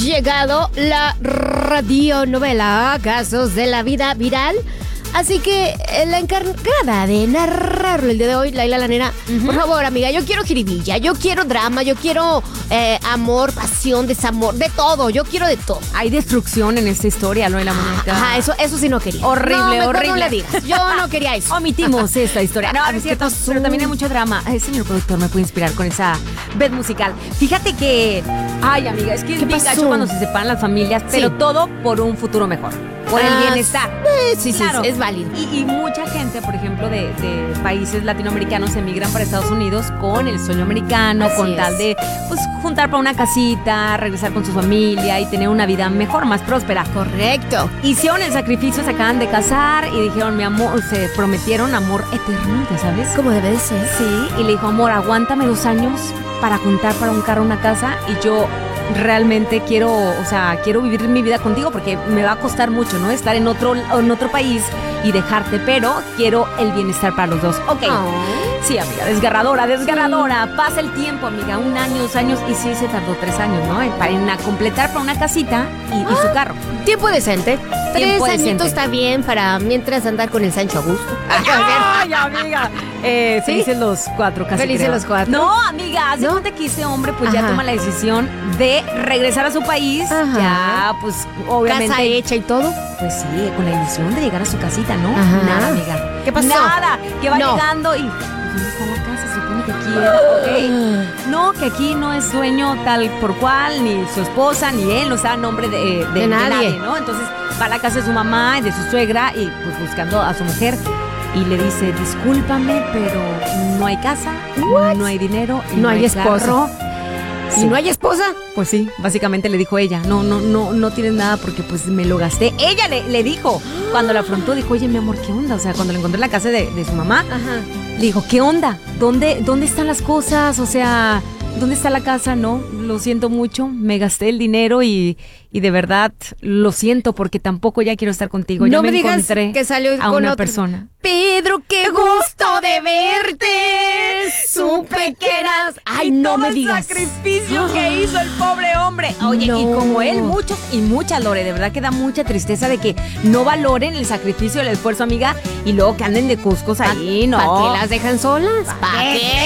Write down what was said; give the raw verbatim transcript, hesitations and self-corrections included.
llegado la radionovela Casos de la Vida Viral. Así que eh, la encargada de narrarlo el día de hoy, Laila la Nena, uh-huh. Por favor, amiga, yo quiero jiribilla, yo quiero drama, yo quiero eh, amor, pasión, desamor, de todo, yo quiero de todo. Hay destrucción en esta historia, ¿no? En la muñeca. Ajá, eso, eso sí no quería. Horrible, no, mejor horrible. No le digas, yo no quería eso. Omitimos esta historia. No, es cierto, pero también hay mucho drama. Ay, señor productor, me puede inspirar con esa vez musical. Fíjate que, ay, amiga, es que es bien gacho cuando se separan las familias, pero sí. Todo por un futuro mejor. Por ah, el bienestar. Eh, sí, claro. Sí, es válido. Y, y mucha gente, por ejemplo, de, de países latinoamericanos emigran para Estados Unidos con el sueño americano, así con es. Tal de pues juntar para una casita, regresar con su familia y tener una vida mejor, más próspera. Correcto. Hicieron el sacrificio, se acaban de casar y dijeron, mi amor, se prometieron amor eterno, ¿ya sabes? Como debe de ser. Sí, y le dijo, amor, aguántame dos años para juntar para un carro, una casa, y yo realmente quiero, o sea, quiero vivir mi vida contigo porque me va a costar mucho, ¿no? Estar en otro, en otro país y dejarte, pero quiero el bienestar para los dos. Ok. Oh. Sí, amiga, desgarradora, desgarradora. Sí. Pasa el tiempo, amiga, un año, dos años, y sí se tardó tres años, ¿no? Para en completar para una casita y, ah, y su carro. Tiempo decente. Tiempo Tres decente. añitos está bien para mientras andar con el Sancho a gusto. Ay, amiga. Eh, ¿Sí? Felices los cuatro, casi Felices creo. los cuatro. No, amiga, haz de cuenta que ese hombre pues Ajá. ya toma la decisión de regresar a su país. Ajá. Ya, pues, obviamente. Casa hecha y todo. Pues sí, con la ilusión de llegar a su casita, ¿no? Ajá. Nada, amiga. ¿Qué pasó? Nada, que va no. llegando y... ¿Dónde está la casa? Se supone que aquí es, ok. No, que aquí no es dueño tal por cual, ni su esposa, ni él, no está a nombre de, de, de, de nadie. nadie, ¿no? Entonces va a la casa de su mamá y de su suegra y pues buscando a su mujer. Y le dice, discúlpame, pero no hay casa, What? no hay dinero, y no, no hay, hay esposa. Sí. ¿Y no hay esposa? Pues sí, básicamente le dijo ella, no, no, no, no tienes nada porque pues me lo gasté. Ella le, le dijo, cuando la afrontó, dijo, oye, mi amor, ¿qué onda? O sea, cuando le encontré en la casa de, de su mamá, Ajá. le dijo, ¿qué onda? ¿Dónde, ¿Dónde están las cosas? O sea, ¿dónde está la casa? No, lo siento mucho, me gasté el dinero y, y de verdad lo siento porque tampoco ya quiero estar contigo. No ya me, me digas encontré que salió a con una otro. persona. Pedro, qué gusto de verte. Supe que eras. Ay, no me digas. El sacrificio que hizo el pobre hombre. Oye, no. Y como él, muchos y muchas, Lore, de verdad que da mucha tristeza de que no valoren el sacrificio, el esfuerzo, amiga, y luego que anden de cuscos ahí, ¿no? ¿Para qué las dejan solas? ¿Para qué?